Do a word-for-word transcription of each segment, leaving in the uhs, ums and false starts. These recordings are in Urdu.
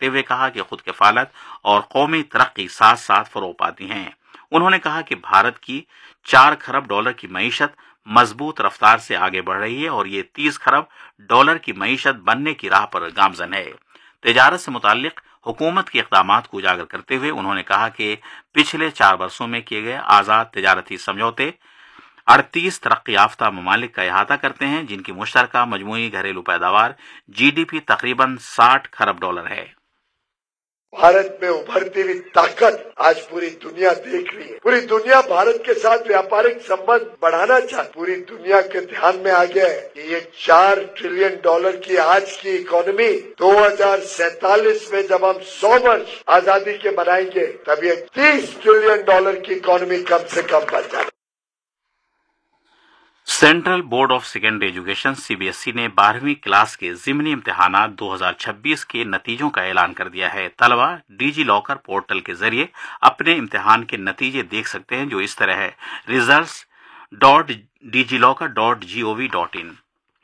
کرتے ہوئے کہا کہ خود کفالت اور قومی ترقی ساتھ ساتھ فروغ پاتی ہیں۔ انہوں نے کہا کہ بھارت کی چار کھرب ڈالر کی معیشت مضبوط رفتار سے آگے بڑھ رہی ہے اور یہ تیس کھرب ڈالر کی معیشت بننے کی راہ پر گامزن ہے۔ تجارت سے متعلق حکومت کے اقدامات کو اجاگر کرتے ہوئے انہوں نے کہا کہ پچھلے چار برسوں میں کیے گئے آزاد تجارتی سمجھوتے اڑتیس ترقی یافتہ ممالک کا احاطہ کرتے ہیں، جن کی مشترکہ مجموعی گھریلو پیداوار جی ڈی پی تقریباً ساٹھ کھرب ڈالر ہے۔ بھارت میں ابھرتی ہوئی طاقت آج پوری دنیا دیکھ رہی ہے۔ پوری دنیا بھارت کے ساتھ ویاپارک سمبند بڑھانا چاہتی، پوری دنیا کے دھیان میں آ گیا ہے کہ یہ چار ٹریلین ڈالر کی آج کی اکانومی دو ہزار سینتالیس میں جب ہم سو برس آزادی کے بنائیں گے تب یہ تیس ٹریلین ڈالر کی اکانومی کم سے کم بن جائے۔ Central board of secondary education C B S E نے بارہویں کلاس کے ضمنی امتحانات دو ہزار چھبیس کے نتیجوں کا اعلان کر دیا ہے۔ طلبہ ڈی جی لاکر پورٹل کے ذریعے اپنے امتحان کے نتیجے دیکھ سکتے ہیں، جو اس طرح ہے: ریزلٹس ڈاٹ ڈی جی لاکر ڈاٹ جی او وی ڈاٹ ان۔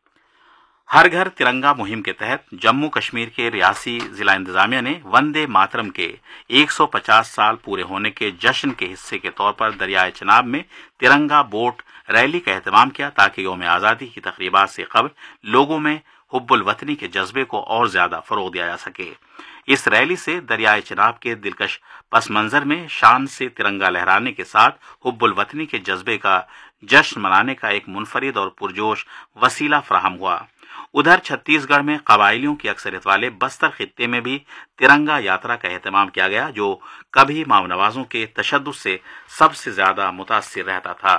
ہر گھر ترنگا مہم کے تحت جموں کشمیر کے ریاستی ضلع انتظامیہ نے وندے ماترم کے ایک سو پچاس سال پورے ہونے کے جشن کے حصے کے طور پر دریائے چناب میں ترنگا بوٹ ریلی کا اہتمام کیا، تاکہ یوم آزادی کی تقریبات سے قبل لوگوں میں حب الوطنی کے جذبے کو اور زیادہ فروغ دیا جا سکے۔ اس ریلی سے دریائے چناب کے دلکش پس منظر میں شان سے ترنگا لہرانے کے ساتھ حب الوطنی کے جذبے کا جشن منانے کا ایک منفرد اور پرجوش وسیلہ فراہم ہوا۔ ادھر چھتیس گڑھ میں قبائلیوں کی اکثریت والے بستر خطے میں بھی ترنگا یاترا کا اہتمام کیا گیا، جو کبھی ماؤ نوازوں کے تشدد سے سب سے زیادہ متاثر رہتا تھا۔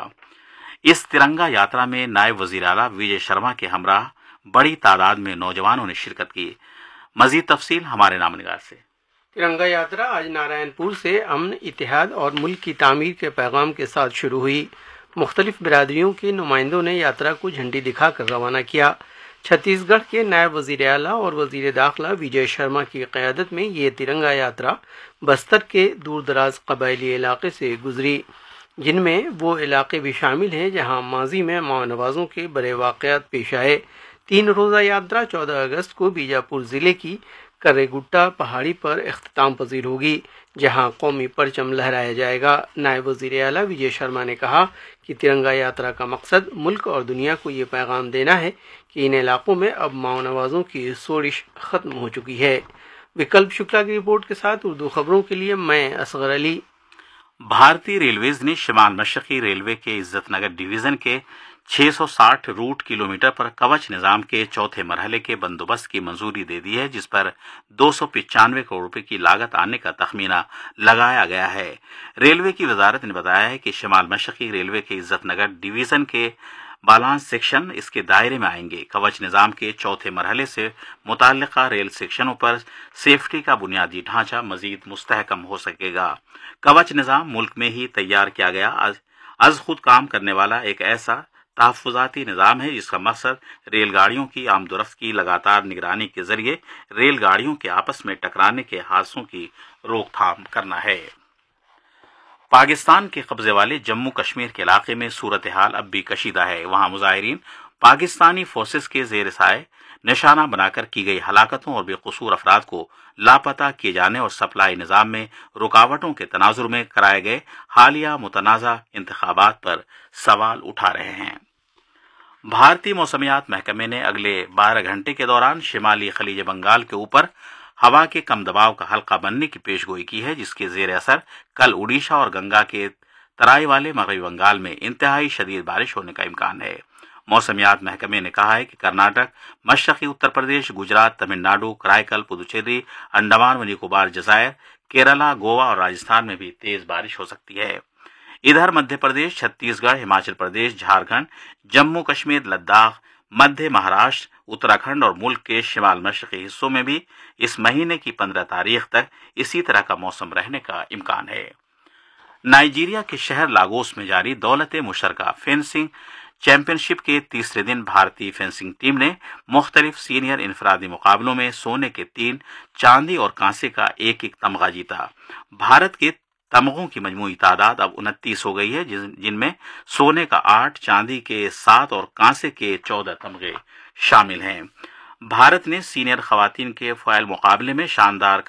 اس ترنگا یاترا میں نائب وزیر اعلیٰ وجے شرما کے ہمراہ بڑی تعداد میں نوجوانوں نے شرکت کی۔ مزید تفصیل ہمارے نامہ نگار سے۔ ترنگا یاترا آج نارائن پور سے امن، اتحاد اور ملک کی تعمیر کے پیغام کے ساتھ شروع ہوئی۔ مختلف برادریوں کے نمائندوں نے یاترا کو جھنڈی دکھا کر روانہ کیا۔ چھتیس گڑھ کے نائب وزیر اعلیٰ اور وزیر داخلہ وجے شرما کی قیادت میں یہ ترنگا یاترا بستر کے دور دراز قبائلی علاقے سے گزری، جن میں وہ علاقے بھی شامل ہیں جہاں ماضی میں ماؤ نوازوں کے بڑے واقعات پیش آئے۔ تین روزہ یاترا چودہ اگست کو بیجاپور ضلع کی کرے گٹا پہاڑی پر اختتام پذیر ہوگی، جہاں قومی پرچم لہرایا جائے گا۔ نائب وزیر اعلیٰ وجے شرما نے کہا کہ ترنگا یاترا کا مقصد ملک اور دنیا کو یہ پیغام دینا ہے کہ ان علاقوں میں اب ماؤ نوازوں کی سوزش ختم ہو چکی ہے۔ وکلپ شکلا کی رپورٹ کے ساتھ اردو خبروں کے لیے میں اصغر علی۔ بھارتی ریلویز نے شمال مشرقی ریلوے کے عزت نگر ڈویژن کے چھ سو ساٹھ روٹ کلومیٹر پر کوچ نظام کے چوتھے مرحلے کے بندوبست کی منظوری دے دی ہے، جس پر دو سو پچانوے کروڑ روپے کی لاگت آنے کا تخمینہ لگایا گیا ہے۔ ریلوے کی وزارت نے بتایا ہے کہ شمال مشرقی ریلوے کے عزت نگر ڈویژن کے بالانس سیکشن اس کے دائرے میں آئیں گے۔ کوچ نظام کے چوتھے مرحلے سے متعلقہ ریل سیکشنوں پر سیفٹی کا بنیادی ڈھانچہ مزید مستحکم ہو سکے گا۔ کوچ نظام ملک میں ہی تیار کیا گیا از خود کام کرنے والا ایک ایسا تحفظاتی نظام ہے جس کا مقصد ریل گاڑیوں کی آمد و رفت کی لگاتار نگرانی کے ذریعے ریل گاڑیوں کے آپس میں ٹکرانے کے حادثوں کی روک تھام کرنا ہے۔ پاکستان کے قبضے والے جموں کشمیر کے علاقے میں صورتحال اب بھی کشیدہ ہے۔ وہاں مظاہرین پاکستانی فورسز کے زیر سائے نشانہ بنا کر کی گئی ہلاکتوں اور بے قصور افراد کو لاپتہ کیے جانے اور سپلائی نظام میں رکاوٹوں کے تناظر میں کرائے گئے حالیہ متنازع انتخابات پر سوال اٹھا رہے ہیں۔ بھارتی موسمیات محکمے نے اگلے بارہ گھنٹے کے دوران شمالی خلیج بنگال کے اوپر ہوا کے کم دباؤ کا حلقہ بننے کی پیش گوئی کی ہے، جس کے زیر اثر کل اڈیشہ اور گنگا کے ترائی والے مغربی بنگال میں انتہائی شدید بارش ہونے کا امکان ہے۔ موسمیات محکمے نے کہا ہے کہ کرناٹک، مشرقی اتر پردیش، گجرات، تمل ناڈو، کرائیکل، پدوچیری، انڈمان و نکوبار جزائر، کیرلا، گوا اور راجستھان میں بھی تیز بارش ہو سکتی ہے۔ ادھر مدھیہ پردیش، چھتیس گڑھ، ہماچل پردیش، جھارکھنڈ، جموں کشمیر، لداخ، مدھیہ مہاراشٹر، اتراکھنڈ اور ملک کے شمال مشرقی حصوں میں بھی اس مہینے کی پندرہ تاریخ تک اسی طرح کا موسم رہنے کا امکان ہے۔ نائجیریا کے شہر لاگوس میں جاری دولت مشترکہ فینسنگ چیمپئن شپ کے تیسرے دن بھارتی فینسنگ ٹیم نے مختلف سینئر انفرادی مقابلوں میں سونے کے تین، چاندی اور کانسے کا ایک ایک تمغہ جیتا۔ بھارت کے تمغوں کی مجموعی تعداد اب انتیس ہو گئی ہے، جن میں سونے کا آٹھ، چاندی کے سات اور کانسے کے چودہ تمغے شامل ہیں۔ بھارت نے سینئر خواتین کے فائل مقابلے میں شاندار